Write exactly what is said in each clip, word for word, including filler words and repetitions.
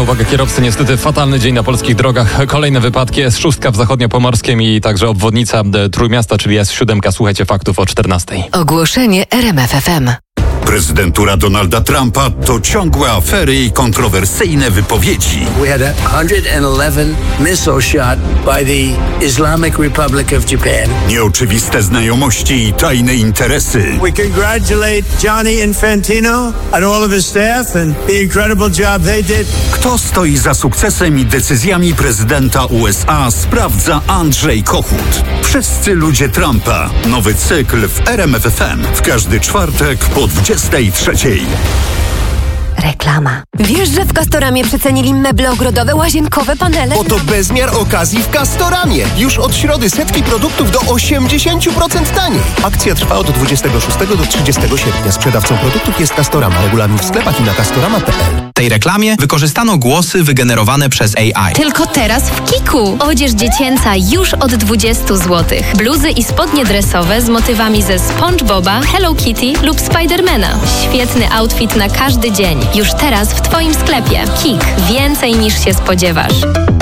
na uwagę kierowcy. Niestety fatalny dzień na polskich drogach. Kolejne wypadki. S sześć w zachodniopomorskiem i także obwodnica Trójmiasta, czyli S siedem. Słuchajcie faktów o czternastej. Ogłoszenie R M F F M. Prezydentura Donalda Trumpa to ciągłe afery i kontrowersyjne wypowiedzi. We had a one hundred eleven missile shot by the Islamic Republic of Japan. Nieoczywiste znajomości i tajne interesy. We congratulate Johnny Infantino and all of his staff and the incredible job they did. Kto stoi za sukcesem i decyzjami prezydenta U S A, sprawdza Andrzej Kochut. Wszyscy ludzie Trumpa. Nowy cykl w R M F F M. W każdy czwartek po dwudziestej trzeciej. Reklama. Wiesz, że w Castoramie przecenili meble ogrodowe, łazienkowe, panele? Oto bezmiar okazji w Castoramie. Już od środy setki produktów do osiemdziesiąt procent taniej. Akcja trwa od dwudziestego szóstego do trzydziestego sierpnia. Sprzedawcą produktów jest Castorama. Regulamin w sklepach i na castorama kropka p l. W tej reklamie wykorzystano głosy wygenerowane przez A I. Tylko teraz w Kiku. Odzież dziecięca już od dwudziestu złotych. Bluzy i spodnie dresowe z motywami ze SpongeBoba, Hello Kitty lub Spidermana. Świetny outfit na każdy dzień. Już teraz w Twoim sklepie. Kik. Więcej niż się spodziewasz.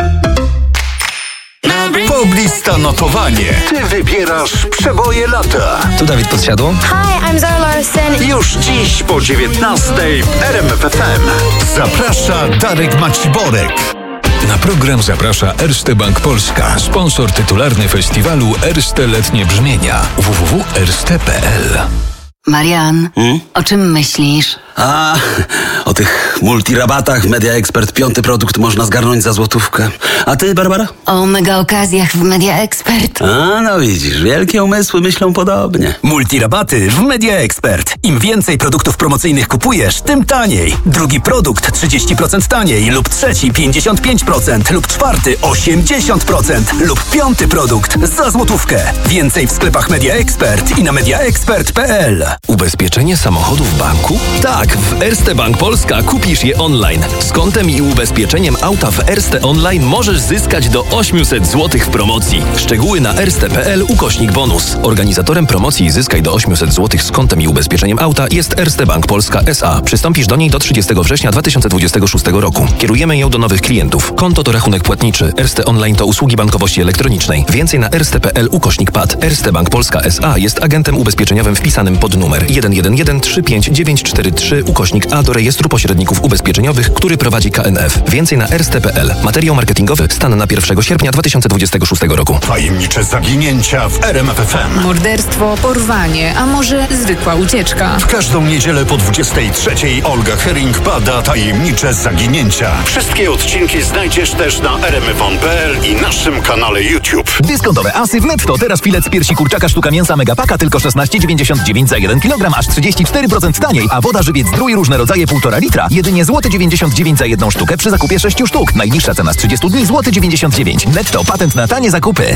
Poblista notowanie. Ty wybierasz przeboje lata. Tu Dawid Podsiadło. Hi, I'm Zara Larsson. Już dziś po dziewiętnastej w R M F F M. Zaprasza Darek Maciborek. Na program zaprasza Erste Bank Polska, sponsor tytularny festiwalu Erste Letnie Brzmienia. w w w kropka erste kropka p l. Marian, Hmm? o czym myślisz? A, o tych multirabatach Media Expert. Piąty produkt można zgarnąć za złotówkę. A ty, Barbara? O mega okazjach w Media Expert. A, no widzisz, wielkie umysły myślą podobnie. Multirabaty w Media Expert. Im więcej produktów promocyjnych kupujesz, tym taniej. Drugi produkt trzydzieści procent taniej, lub trzeci pięćdziesiąt pięć procent, lub czwarty osiemdziesiąt procent, lub piąty produkt za złotówkę. Więcej w sklepach Media Expert i na media expert kropka p l. Ubezpieczenie samochodu w banku? Tak, w Erste Bank Polska kupisz je online. Z kontem i ubezpieczeniem auta w Erste Online możesz zyskać do osiemset złotych w promocji. Szczegóły na erste kropka p l ukośnik bonus. Organizatorem promocji Zyskaj do osiemset złotych z kontem i ubezpieczeniem auta jest Erste Bank Polska S A. Przystąpisz do niej do trzydziestego września dwa tysiące dwudziestego szóstego roku. Kierujemy ją do nowych klientów. Konto to rachunek płatniczy. Erste Online to usługi bankowości elektronicznej. Więcej na erste kropka p l ukośnik p a d. Erste Bank Polska S A jest agentem ubezpieczeniowym wpisanym pod numer jeden jeden jeden trzy pięć dziewięć cztery trzy ukośnik A do rejestru pośredników ubezpieczeniowych, który prowadzi K N F. Więcej na erste kropka p l. Materiał marketingowy stan na pierwszego sierpnia dwa tysiące dwudziestego szóstego roku. Tajemnicze zaginięcia w R M F F M. Morderstwo, porwanie, a może zwykła ucieczka. W każdą niedzielę po dwudziestej trzeciej Olga Herring bada tajemnicze zaginięcia. Wszystkie odcinki znajdziesz też na r m f on kropka p l i naszym kanale YouTube. Dyskontowe asy w Netto. Teraz filet z piersi kurczaka sztuka mięsa Megapaka tylko szesnaście dziewięćdziesiąt dziewięć za jeden kilogram, aż trzydzieści cztery procent taniej, a woda żywiec Zdrój różne rodzaje półtora litra jedynie złoty dziewięćdziesiąt dziewięć za jedną sztukę przy zakupie sześciu sztuk. Najniższa cena z trzydziestu dni złoty dziewięćdziesiąt dziewięć. Netto, patent na tanie zakupy.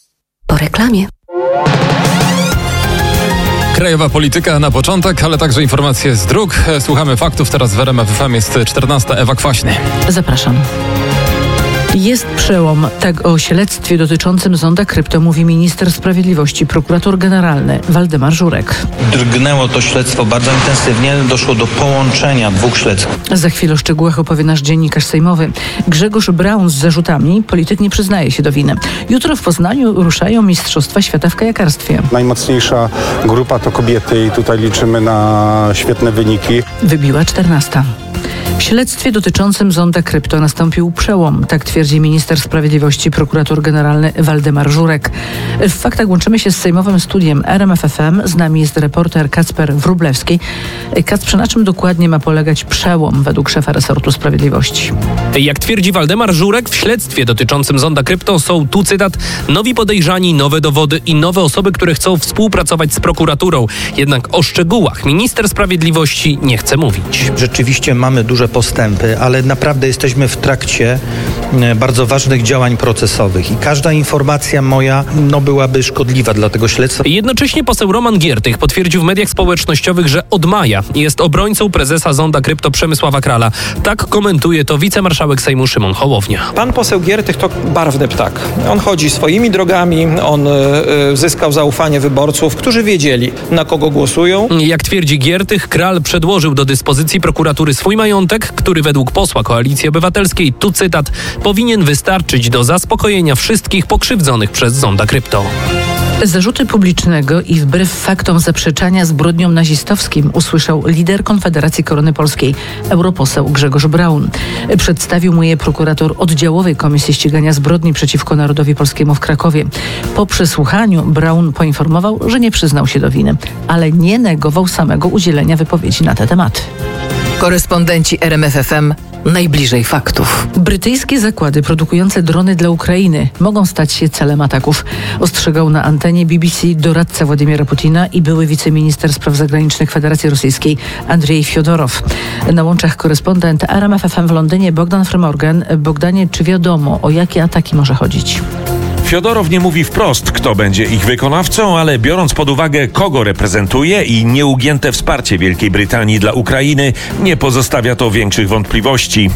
Po reklamie. Krajowa polityka na początek, ale także informacje z dróg. Słuchamy faktów. Teraz w R M F F M jest czternasta. Ewa Kwaśny. Zapraszam. Jest przełom. Tak o śledztwie dotyczącym zonda krypto mówi minister sprawiedliwości, prokurator generalny Waldemar Żurek. Drgnęło to śledztwo bardzo intensywnie. Doszło do połączenia dwóch śledztw. Za chwilę o szczegółach opowie nasz dziennikarz sejmowy. Grzegorz Braun z zarzutami. Polityk nie przyznaje się do winy. Jutro w Poznaniu ruszają Mistrzostwa Świata w kajakarstwie. Najmocniejsza grupa to kobiety i tutaj liczymy na świetne wyniki. Wybiła czternasta. W śledztwie dotyczącym zonda krypto nastąpił przełom, tak twierdzi minister sprawiedliwości, prokurator generalny Waldemar Żurek. W faktach łączymy się z sejmowym studiem R M F F M. Z nami jest reporter Kacper Wróblewski. Kacprze, na czym dokładnie ma polegać przełom według szefa resortu sprawiedliwości? Jak twierdzi Waldemar Żurek, w śledztwie dotyczącym zonda krypto są, tu cytat, nowi podejrzani, nowe dowody i nowe osoby, które chcą współpracować z prokuraturą. Jednak o szczegółach minister sprawiedliwości nie chce mówić. Rzeczywiście mamy duże postępy, ale naprawdę jesteśmy w trakcie bardzo ważnych działań procesowych i każda informacja moja no, byłaby szkodliwa dla tego śledztwa. Jednocześnie poseł Roman Giertych potwierdził w mediach społecznościowych, że od maja jest obrońcą prezesa Zonda Krypto Przemysława Krala. Tak komentuje to wicemarszałek Sejmu Szymon Hołownia. Pan poseł Giertych to barwny ptak. On chodzi swoimi drogami, on y, zyskał zaufanie wyborców, którzy wiedzieli, na kogo głosują. Jak twierdzi Giertych, Kral przedłożył do dyspozycji prokuratury swój majątek, który według posła Koalicji Obywatelskiej, tu cytat, powinien wystarczyć do zaspokojenia wszystkich pokrzywdzonych przez Zonda Krypto. Zarzuty publicznego i wbrew faktom zaprzeczania zbrodniom nazistowskim usłyszał lider Konfederacji Korony Polskiej, europoseł Grzegorz Braun. Przedstawił mu je prokurator oddziałowej Komisji Ścigania Zbrodni przeciwko Narodowi Polskiemu w Krakowie. Po przesłuchaniu Braun poinformował, że nie przyznał się do winy, ale nie negował samego udzielenia wypowiedzi na te tematy. Korespondenci R M F F M najbliżej faktów. Brytyjskie zakłady produkujące drony dla Ukrainy mogą stać się celem ataków. Ostrzegał na antenie B B C doradca Władimira Putina i były wiceminister spraw zagranicznych Federacji Rosyjskiej Andrzej Fiodorow. Na łączach korespondent R M F F M w Londynie Bogdan Frymorgan. Bogdanie, czy wiadomo, o jakie ataki może chodzić? Fiodorow nie mówi wprost, kto będzie ich wykonawcą, ale biorąc pod uwagę, kogo reprezentuje i nieugięte wsparcie Wielkiej Brytanii dla Ukrainy, nie pozostawia to większych wątpliwości.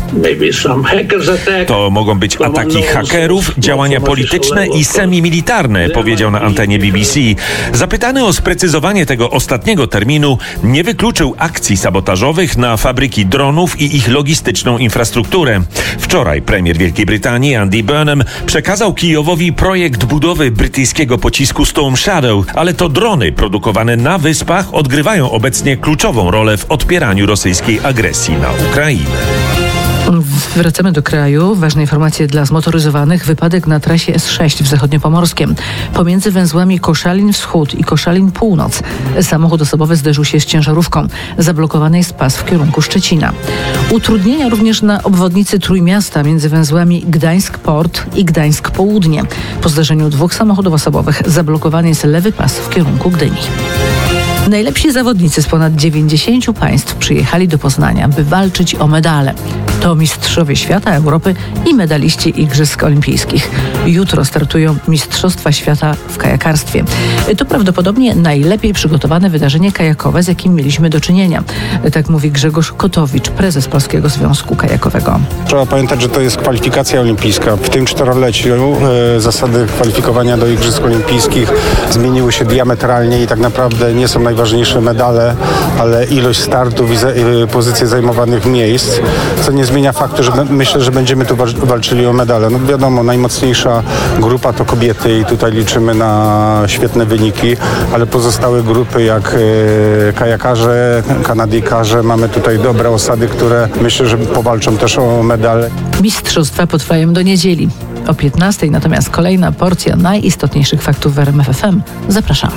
To mogą być ataki hakerów, działania polityczne i semimilitarne, powiedział na antenie B B C. Zapytany o sprecyzowanie tego ostatniego terminu, nie wykluczył akcji sabotażowych na fabryki dronów i ich logistyczną infrastrukturę. Wczoraj premier Wielkiej Brytanii Andy Burnham przekazał Kijowowi projekt budowy brytyjskiego pocisku Storm Shadow, ale to drony produkowane na Wyspach odgrywają obecnie kluczową rolę w odpieraniu rosyjskiej agresji na Ukrainę. Wracamy do kraju. Ważne informacje dla zmotoryzowanych. Wypadek na trasie S sześć w Zachodniopomorskiem. Pomiędzy węzłami Koszalin Wschód i Koszalin Północ. Samochód osobowy zderzył się z ciężarówką. Zablokowany jest pas w kierunku Szczecina. Utrudnienia również na obwodnicy Trójmiasta między węzłami Gdańsk Port i Gdańsk Południe. Po zdarzeniu dwóch samochodów osobowych zablokowany jest lewy pas w kierunku Gdyni. Najlepsi zawodnicy z ponad dziewięćdziesięciu państw przyjechali do Poznania, by walczyć o medale. To mistrzowie świata, Europy i medaliści Igrzysk Olimpijskich. Jutro startują Mistrzostwa Świata w kajakarstwie. To prawdopodobnie najlepiej przygotowane wydarzenie kajakowe, z jakim mieliśmy do czynienia. Tak mówi Grzegorz Kotowicz, prezes Polskiego Związku Kajakowego. Trzeba pamiętać, że to jest kwalifikacja olimpijska. W tym czteroleciu e, zasady kwalifikowania do Igrzysk Olimpijskich zmieniły się diametralnie i tak naprawdę nie są najważniejsze medale, ale ilość startów i, za, i pozycje zajmowanych miejsc, co nie zmienia faktu, że myślę, że będziemy tu walczyli o medale. No wiadomo, najmocniejsza grupa to kobiety i tutaj liczymy na świetne wyniki, ale pozostałe grupy jak e, kajakarze, kanadyjkarze, mamy tutaj dobre osady, które myślę, że powalczą też o medale. Mistrzostwa potrwają do niedzieli. O piętnastej natomiast kolejna porcja najistotniejszych faktów w R M F F M. Zapraszamy.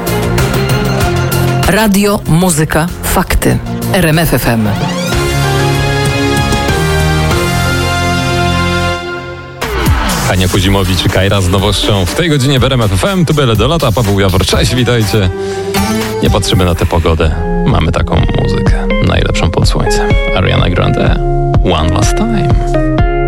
Radio, muzyka, fakty. R M F F M. Hania Kuzimowicz i Kajra z nowością w tej godzinie w R M F F M. Tu byle do lata. Paweł Jawor, cześć, witajcie. Nie patrzymy na tę pogodę. Mamy taką muzykę. Najlepszą pod słońcem. Ariana Grande. One Last Time.